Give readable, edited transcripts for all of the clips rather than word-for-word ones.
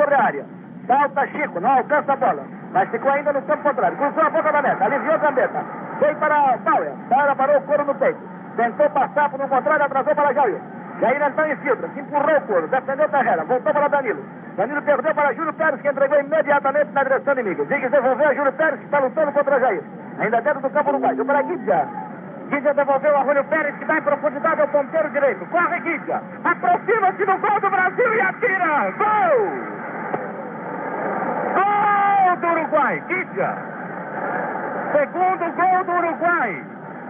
sobre a área. Salta Chico, não alcança a bola. Mas ficou ainda no campo contrário. Cruzou a boca da meta, aliviou a meta. Foi para Bauer. Bauer parou o couro no peito. Tentou passar por um contrário, atrasou para Jair. Jair então infiltra, se empurrou o couro, defendeu Terreira, voltou para Danilo. Danilo perdeu para Júlio Pérez, que entregou imediatamente na direção inimiga. Zig devolveu a Júlio Pérez, que está lutando contra Jair. Ainda dentro do campo uruguaio. Deu para Guidia. Guidia devolveu a Júlio Pérez, que dá em profundidade ao ponteiro direito. Corre Guidia. Aproxima-se do gol do Brasil e atira. Gol! Gol do Uruguai. Guidia. Segundo gol do Uruguai.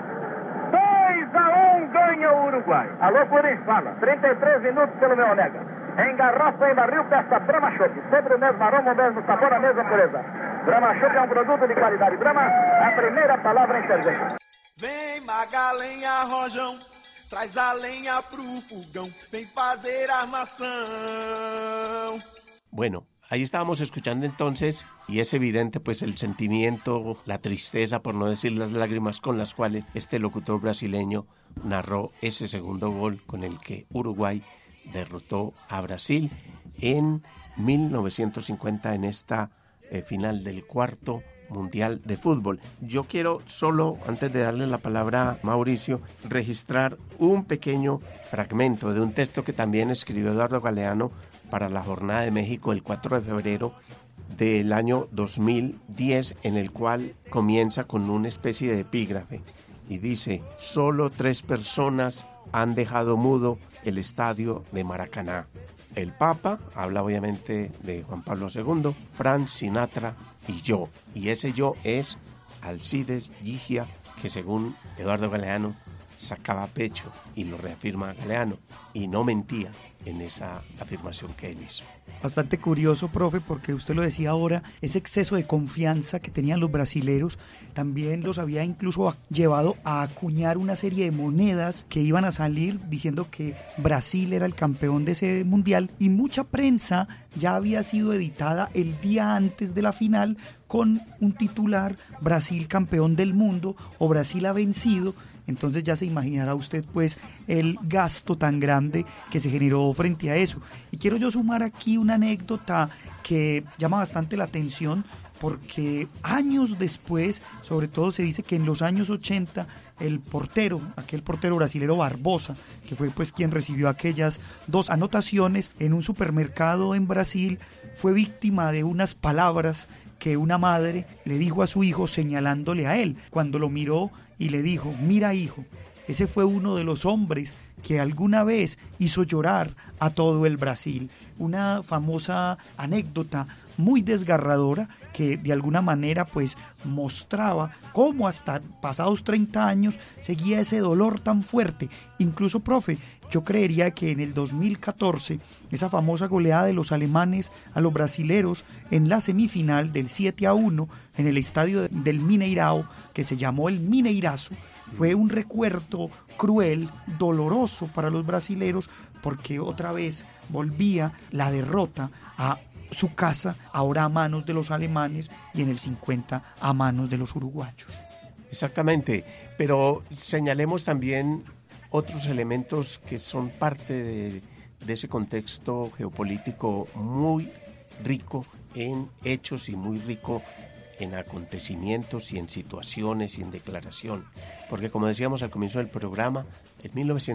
2-1 ganha o Uruguai. Alô, Corinthians, fala. 33 minutos pelo meu Onega. Em garrafa, em barril, peça Brahma Chopp. Sempre o mesmo aroma, o mesmo sabor, a mesma pureza. Brahma Chopp é um produto de qualidade. Brahma, a primeira palavra em cerveja. Vem Magalenha Rojão, traz a lenha pro fogão, vem fazer armação. Bueno, ahí estábamos escuchando entonces, y es evidente pues el sentimiento, la tristeza, por no decir las lágrimas con las cuales este locutor brasileño narró ese segundo gol con el que Uruguay derrotó a Brasil en 1950 en esta final del cuarto Mundial de Fútbol. Yo quiero solo, antes de darle la palabra a Mauricio, registrar un pequeño fragmento de un texto que también escribió Eduardo Galeano para la Jornada de México el 4 de febrero del año 2010, en el cual comienza con una especie de epígrafe y dice: solo 3 personas han dejado mudo el estadio de Maracaná. El Papa, habla obviamente de Juan Pablo II, Frank Sinatra y yo. Y ese yo es Alcides Gigia, que según Eduardo Galeano sacaba pecho, y lo reafirma Galeano, y no mentía en esa afirmación que él hizo. Bastante curioso, profe, porque usted lo decía ahora, ese exceso de confianza que tenían los brasileros también los había incluso llevado a acuñar una serie de monedas que iban a salir diciendo que Brasil era el campeón de ese mundial, y mucha prensa ya había sido editada el día antes de la final con un titular: Brasil campeón del mundo o Brasil ha vencido. Entonces ya se imaginará usted pues el gasto tan grande que se generó frente a eso. Y quiero yo sumar aquí una anécdota que llama bastante la atención, porque años después, sobre todo se dice que en los años 80, aquel portero brasilero Barbosa, que fue pues quien recibió aquellas 2 anotaciones en un supermercado en Brasil, fue víctima de unas palabras que una madre le dijo a su hijo señalándole a él, cuando lo miró y le dijo: mira, hijo, ese fue uno de los hombres que alguna vez hizo llorar a todo el Brasil. Una famosa anécdota muy desgarradora que de alguna manera pues mostraba cómo hasta pasados 30 años seguía ese dolor tan fuerte. Incluso, profe, yo creería que en el 2014, esa famosa goleada de los alemanes a los brasileros en la semifinal del 7-1 en el estadio del Mineirao, que se llamó el Mineirazo, fue un recuerdo cruel, doloroso para los brasileros, porque otra vez volvía la derrota a su casa, ahora a manos de los alemanes, y en el 50 a manos de los uruguayos. Exactamente, pero señalemos también otros elementos que son parte de ese contexto geopolítico muy rico en hechos y muy rico en acontecimientos y en situaciones y en declaración. Porque, como decíamos al comienzo del programa, en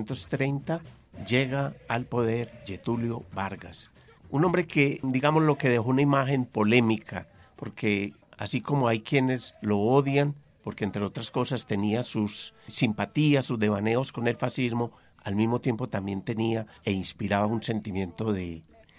1930 llega al poder Getúlio Vargas, un hombre que, digamos, lo que dejó una imagen polémica, porque así como hay quienes lo odian, porque entre otras cosas tenía sus simpatías, sus devaneos con el fascismo, al mismo tiempo también tenía e inspiraba un sentimiento de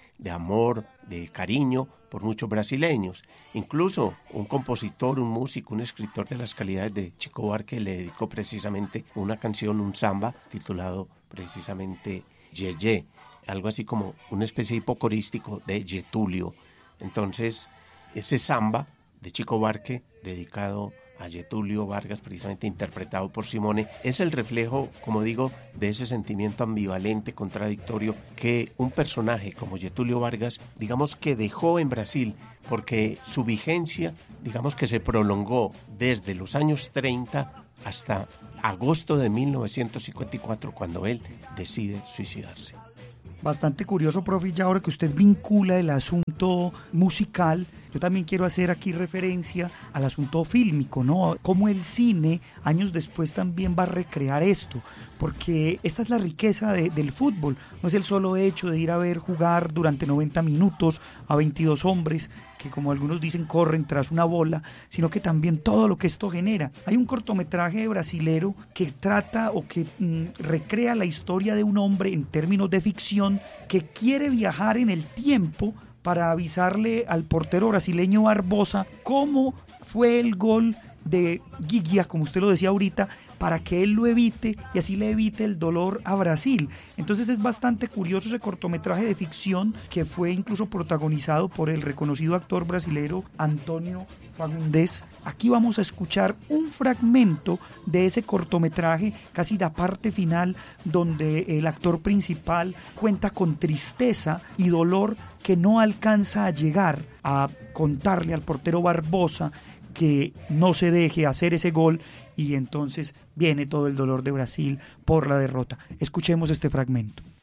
amor, de cariño por muchos brasileños. Incluso un compositor, un músico, un escritor de las calidades de Chico Buarque le dedicó precisamente una canción, un samba, titulado precisamente Yeye, algo así como una especie de hipocorístico de Getúlio. Entonces, ese samba de Chico Buarque, dedicado a Getúlio Vargas, precisamente interpretado por Simone, es el reflejo, como digo, de ese sentimiento ambivalente, contradictorio, que un personaje como Getúlio Vargas, digamos que dejó en Brasil, porque su vigencia, digamos que se prolongó desde los años 30 hasta agosto de 1954, cuando él decide suicidarse. Bastante curioso, profe, ya ahora que usted vincula el asunto musical, yo también quiero hacer aquí referencia al asunto fílmico, ¿no? Cómo el cine, años después, también va a recrear esto, porque esta es la riqueza del fútbol, no es el solo hecho de ir a ver jugar durante 90 minutos a 22 hombres, que como algunos dicen corren tras una bola, sino que también todo lo que esto genera. Hay un cortometraje brasilero que trata o que recrea la historia de un hombre en términos de ficción que quiere viajar en el tiempo para avisarle al portero brasileño Barbosa cómo fue el gol de Giggia, como usted lo decía ahorita, para que él lo evite y así le evite el dolor a Brasil. Entonces es bastante curioso ese cortometraje de ficción que fue incluso protagonizado por el reconocido actor brasilero Antônio Fagundes. Aquí vamos a escuchar un fragmento de ese cortometraje, casi la parte final, donde el actor principal cuenta con tristeza y dolor que no alcanza a llegar a contarle al portero Barbosa que no se deje hacer ese gol, y entonces viene todo el dolor de Brasil por la derrota. Escuchemos este fragmento.